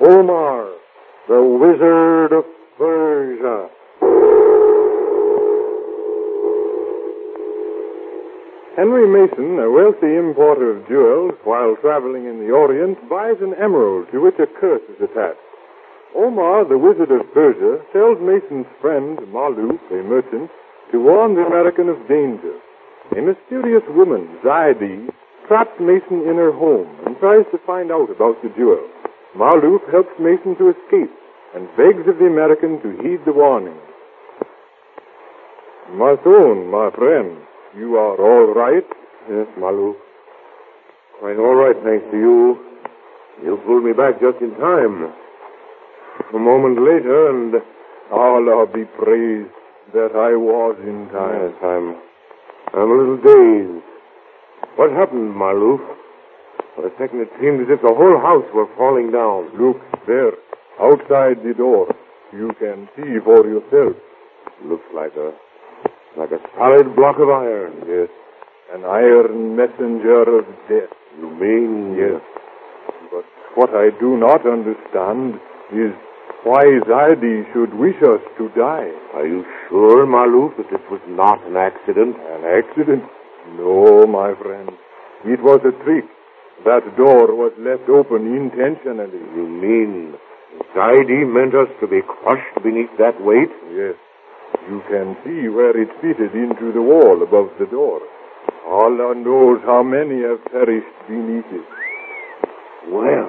Omar, the Wizard of Persia. Henry Mason, a wealthy importer of jewels, while traveling in the Orient, buys an emerald to which a curse is attached. Omar, the Wizard of Persia, tells Mason's friend, Malouf, a merchant, to warn the American of danger. A mysterious woman, Zaidi, traps Mason in her home and tries to find out about the jewel. Malouf helps Mason to escape and begs of the American to heed the warning. Mason, my friend, you are all right? Yes, Malouf. Quite all right, thanks to you. You pulled me back just in time. A moment later, and Allah be praised that I was in time. Yes, I'm a little dazed. What happened, Malouf? For a second it seemed as if the whole house were falling down. Look, there, outside the door. You can see for yourself. Looks like a solid block of iron. Yes, an iron messenger of death. You mean? Yes. But what I do not understand is why Zaidi should wish us to die. Are you sure, Malouf, that this was not an accident? An accident? No, my friend. It was a trick. That door was left open intentionally. You mean Zaidi meant us to be crushed beneath that weight? Yes. You can see where it fitted into the wall above the door. Allah knows how many have perished beneath it. Well,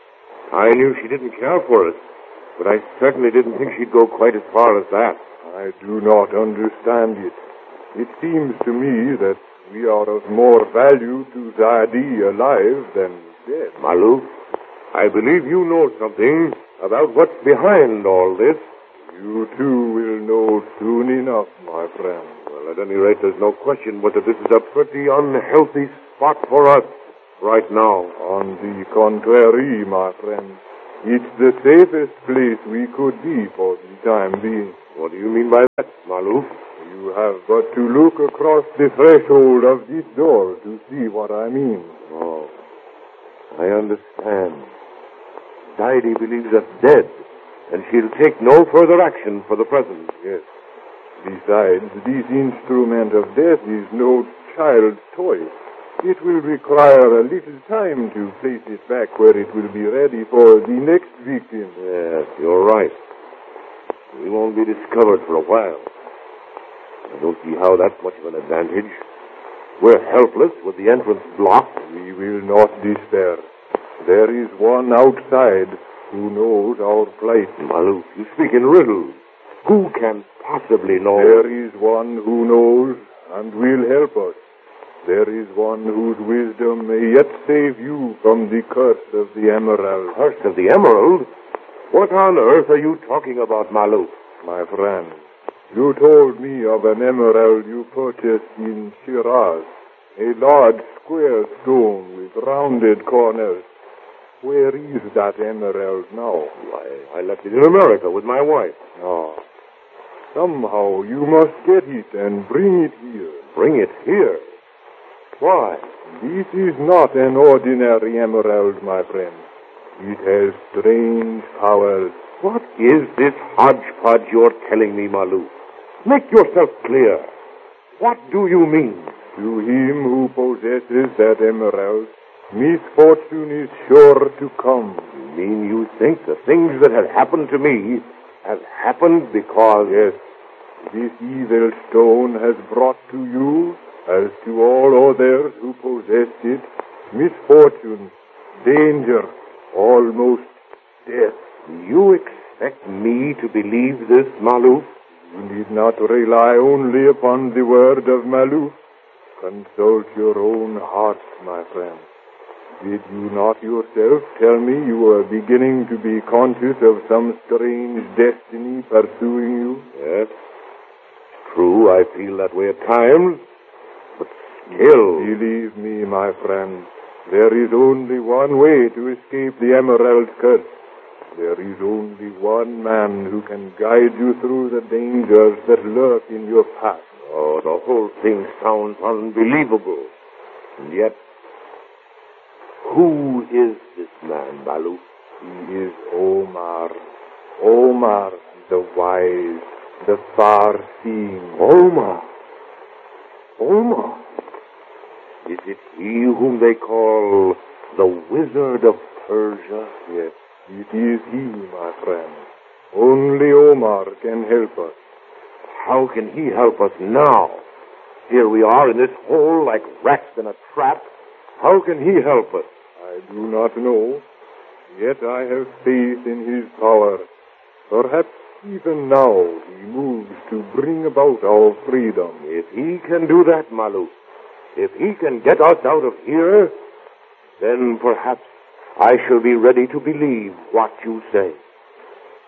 I knew she didn't care for us, but I certainly didn't think she'd go quite as far as that. I do not understand it. It seems to me that we are of more value to Zaidi alive than dead. Malouf, I believe you know something about what's behind all this. You too will know soon enough, my friend. Well, at any rate, there's no question but that this is a pretty unhealthy spot for us right now. On the contrary, my friend, it's the safest place we could be for the time being. What do you mean by that, Malouf? You have but to look across the threshold of this door to see what I mean. Oh, I understand. Zaidi believes us dead, and she'll take no further action for the present. Yes. Besides, this instrument of death is no child's toy. It will require a little time to place it back where it will be ready for the next victim. Yes, you're right. We won't be discovered for a while. I don't see how that's much of an advantage. We're helpless with the entrance blocked. We will not despair. There is one outside who knows our plight. Malouf, you speak in riddles. Who can possibly know? There is one who knows and will help us. There is one whose wisdom may yet save you from the curse of the emerald. Curse of the emerald? What on earth are you talking about, Malouf? My friend, you told me of an emerald you purchased in Shiraz, a large square stone with rounded corners. Where is that emerald now? I left it in America with my wife. Ah, somehow you must get it and bring it here. Bring it here? Why? This is not an ordinary emerald, my friend. It has strange powers. What is this hodgepodge you're telling me, Malouf? Make yourself clear. What do you mean? To him who possesses that emerald, misfortune is sure to come. You mean you think the things that have happened to me have happened because... Yes, this evil stone has brought to you, as to all others who possessed it, misfortune, danger, almost death. You expect me to believe this, Malouf? You need not rely only upon the word of Malouf. Consult your own heart, my friend. Did you not yourself tell me you were beginning to be conscious of some strange destiny pursuing you? Yes. True, I feel that way at times, but still... Believe me, my friend, there is only one way to escape the emerald curse. There is only one man who can guide you through the dangers that lurk in your path. Oh, the whole thing sounds unbelievable. And yet, who is this man, Malouf? He is Omar. Omar, the wise, the far-seeing. Omar. Omar. Is it he whom they call the Wizard of Persia? Yes, it is he, my friend. Only Omar can help us. How can he help us now? Here we are in this hole like rats in a trap. How can he help us? I do not know. Yet I have faith in his power. Perhaps even now he moves to bring about our freedom. If he can do that, Maluk, if he can get us out of here, then perhaps I shall be ready to believe what you say.